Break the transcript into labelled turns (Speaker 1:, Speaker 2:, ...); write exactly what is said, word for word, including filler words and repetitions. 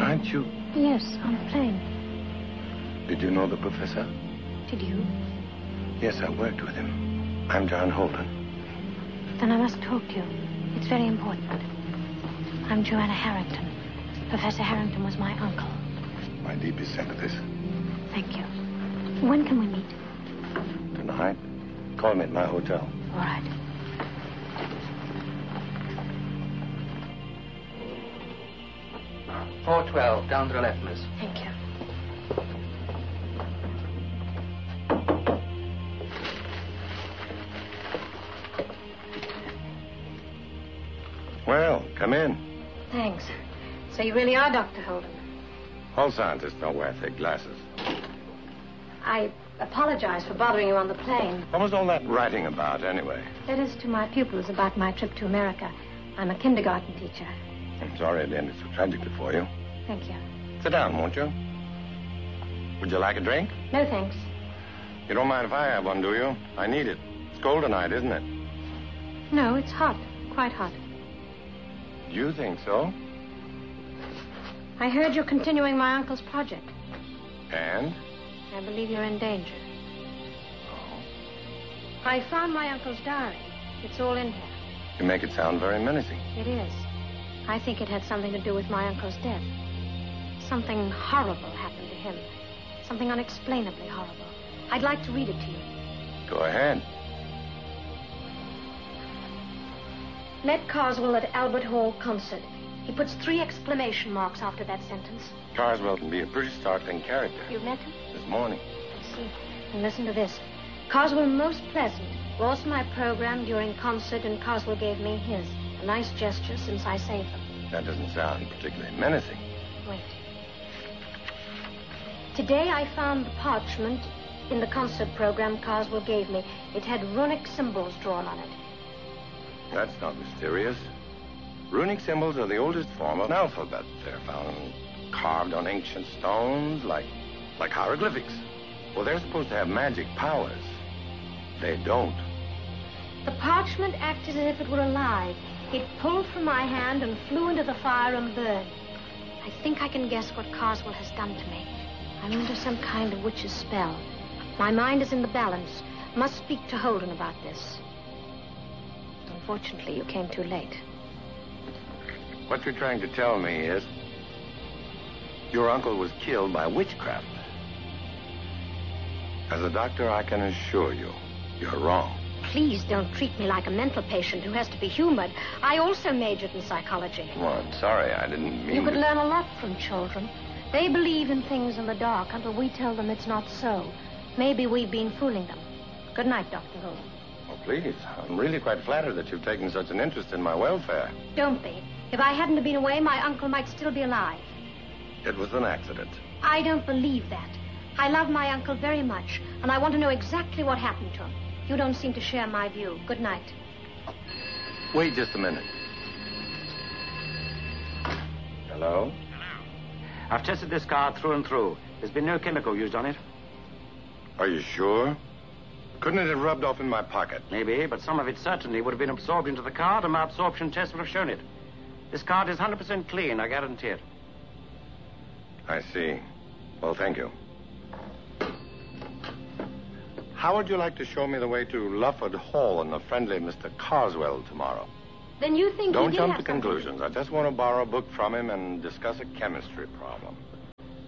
Speaker 1: Aren't you?
Speaker 2: Yes, on a plane.
Speaker 1: Did you know the professor?
Speaker 2: Did you?
Speaker 1: Yes, I worked with him. I'm John Holden.
Speaker 2: Then I must talk to you. It's very important. I'm Joanna Harrington. Professor Harrington was my uncle.
Speaker 1: My deepest sympathies.
Speaker 2: Thank you. When can we meet?
Speaker 1: Tonight? Call me at my hotel.
Speaker 2: All right.
Speaker 3: four twelve, down to the left, miss.
Speaker 2: Thank you.
Speaker 1: Well, come in.
Speaker 2: Thanks. So you really are Doctor Holden?
Speaker 1: All scientists don't wear thick glasses.
Speaker 2: I apologize for bothering you on the plane.
Speaker 1: What was all that writing about, anyway?
Speaker 2: Letters to my pupils about my trip to America. I'm a kindergarten teacher.
Speaker 1: I'm sorry it ended so tragically for you.
Speaker 2: Thank you.
Speaker 1: Sit down, won't you? Would you like a drink?
Speaker 2: No, thanks.
Speaker 1: You don't mind if I have one, do you? I need it. It's cold tonight, isn't it?
Speaker 2: No, it's hot. Quite hot.
Speaker 1: You think so?
Speaker 2: I heard you're continuing my uncle's project.
Speaker 1: And?
Speaker 2: I believe you're in danger.
Speaker 1: Oh.
Speaker 2: I found my uncle's diary. It's all in here.
Speaker 1: You make it sound very menacing.
Speaker 2: It is. I think it had something to do with my uncle's death. Something horrible happened to him. Something unexplainably horrible. I'd like to read it to you.
Speaker 1: Go ahead.
Speaker 2: Met Carswell at Albert Hall concert. He puts three exclamation marks after that sentence.
Speaker 1: Carswell can be a pretty startling character.
Speaker 2: You've met him?
Speaker 1: This morning.
Speaker 2: I see. And listen to this. Carswell most pleasant. Lost my program during concert, and Carswell gave me his. A nice gesture since I saved them.
Speaker 1: That doesn't sound particularly menacing.
Speaker 2: Wait. Today I found the parchment in the concert program Carswell gave me. It had runic symbols drawn on it.
Speaker 1: That's not mysterious. Runic symbols are the oldest form of an alphabet. They're found carved on ancient stones like, like hieroglyphics. Well, they're supposed to have magic powers. They don't.
Speaker 2: The parchment acted as if it were alive. It pulled from my hand and flew into the fire and burned. I think I can guess what Carswell has done to me. I'm under some kind of witch's spell. My mind is in the balance. Must speak to Holden about this. Unfortunately, you came too late.
Speaker 1: What you're trying to tell me is your uncle was killed by witchcraft. As a doctor, I can assure you, you're wrong.
Speaker 2: Please don't treat me like a mental patient who has to be humored. I also majored in psychology.
Speaker 1: Well, I'm sorry, I didn't mean
Speaker 2: You could
Speaker 1: to...
Speaker 2: learn a lot from children. They believe in things in the dark until we tell them it's not so. Maybe we've been fooling them. Good night, Doctor Holden.
Speaker 1: Oh, please. I'm really quite flattered that you've taken such an interest in my welfare.
Speaker 2: Don't be. If I hadn't been away, my uncle might still be alive.
Speaker 1: It was an accident.
Speaker 2: I don't believe that. I love my uncle very much, and I want to know exactly what happened to him. You don't seem to share my view. Good night.
Speaker 1: Wait just a minute. Hello?
Speaker 4: Hello. I've tested this card through and through. There's been no chemical used on it.
Speaker 1: Are you sure? Couldn't it have rubbed off in my pocket?
Speaker 4: Maybe, but some of it certainly would have been absorbed into the card, and my absorption test would have shown it. This card is one hundred percent clean, I guarantee it.
Speaker 1: I see. Well, thank you. How would you like to show me the way to Lufford Hall and the friendly Mister Carswell tomorrow?
Speaker 2: Then you think
Speaker 1: Don't
Speaker 2: he did
Speaker 1: jump
Speaker 2: have
Speaker 1: to
Speaker 2: something...
Speaker 1: conclusions. I just want to borrow a book from him and discuss a chemistry problem.